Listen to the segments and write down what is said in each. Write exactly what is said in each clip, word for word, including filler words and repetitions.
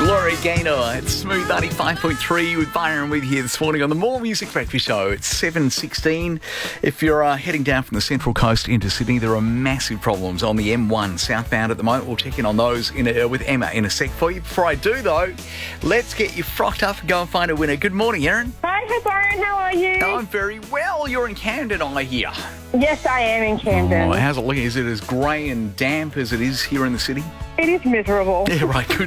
Gloria Gaynor. It's Smooth ninety-five point three with Byron with you this morning on the More Music Breakfast Show. It's seven sixteen. If you're uh, heading down from the Central Coast into Sydney, there are massive problems on the M one southbound at the moment. We'll check in on those in a, with Emma in a sec for you. Before I do, though, let's get you frocked up and go and find a winner. Good morning, Erin. Hi, hi, Byron. How are you? Oh, I'm very well. You're in Camden, I hear. Yes, I am in Camden. Oh, how's it looking? Is it as grey and damp as it is here in the city? It is miserable. Yeah, right, good.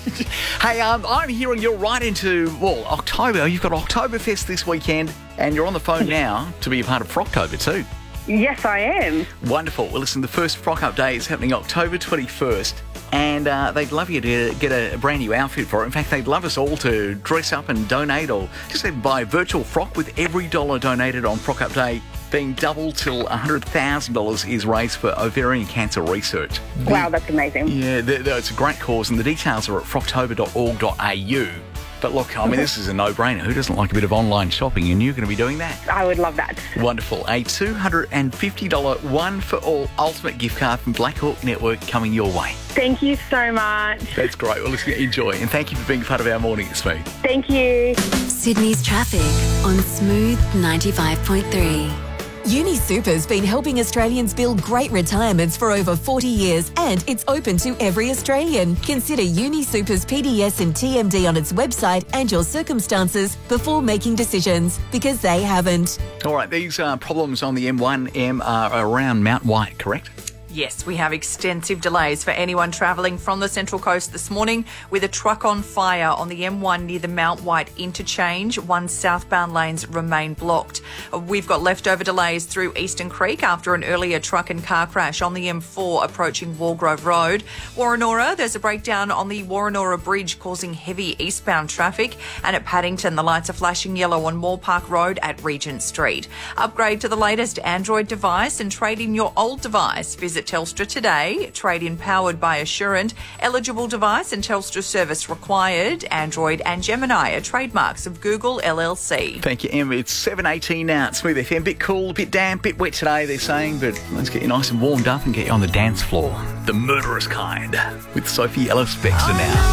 Hey, um, I'm hearing you're right into, well, October. You've got Oktoberfest this weekend, and you're on the phone now to be a part of Frocktober too. Yes, I am. Wonderful. Well, listen, the first Frock Up Day is happening October twenty-first, and uh, they'd love you to get a brand new outfit for it. In fact, they'd love us all to dress up and donate, or just even buy a virtual frock, with every dollar donated on Frock Up Day being doubled till one hundred thousand dollars is raised for ovarian cancer research. Wow, that's amazing. Yeah, the, the, it's a great cause, and the details are at frocktober dot org dot a u. But look, I mean, this is a no-brainer. Who doesn't like a bit of online shopping? And you're going to be doing that. I would love that. Wonderful. A two hundred fifty dollars one-for-all ultimate gift card from Black Hawk Network coming your way. Thank you so much. That's great. Well, listen, enjoy. And thank you for being part of our morning at Smooth. Thank you. Sydney's traffic on Smooth ninety-five point three. UniSuper's been helping Australians build great retirements for over forty years, and it's open to every Australian. Consider UniSuper's P D S and T M D on its website and your circumstances before making decisions, because they haven't. All right, these uh, problems on the M one M are around Mount White, correct? Yes, we have extensive delays for anyone travelling from the Central Coast this morning, with a truck on fire on the M one near the Mount White interchange. One southbound lanes remain blocked. We've got leftover delays through Eastern Creek after an earlier truck and car crash on the M four approaching Walgrove Road. Warrenora, there's a breakdown on the Warrenora Bridge causing heavy eastbound traffic. And at Paddington, the lights are flashing yellow on Moore Park Road at Regent Street. Upgrade to the latest Android device and trade in your old device. Visit Telstra today. Trade-in powered by Assurant. Eligible device and Telstra service required. Android and Gemini are trademarks of Google L L C. Thank you, Emma. It's seven eighteen now at Smooth F M. Bit cool, a bit damp, bit wet today, they're saying, but let's get you nice and warmed up and get you on the dance floor. The murderous kind with Sophie Ellis Bextor now.